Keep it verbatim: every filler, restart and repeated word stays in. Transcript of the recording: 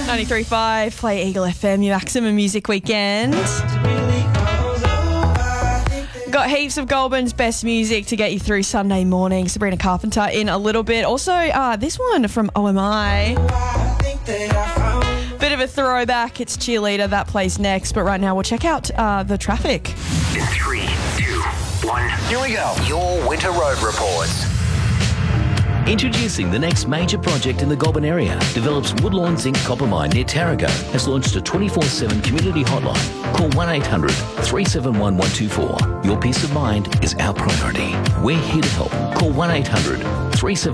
ninety-three point five, play Eagle F M, your maximum music weekend. Got heaps of Goulburn's best music to get you through Sunday morning. Sabrina Carpenter in a little bit. Also, uh, this one from O M I. Bit of a throwback. It's Cheerleader. That plays next. But right now, we'll check out uh, the traffic. In three, two, one, here we go. Your Winter Road Reports. Introducing the next major project in the Goulburn area. Develops Woodlawn Zinc Copper Mine near Tarago has launched a twenty-four seven community hotline. Call one eight hundred three seven one one two four. Your peace of mind is our priority. We're here to help. Call one eight hundred three seven one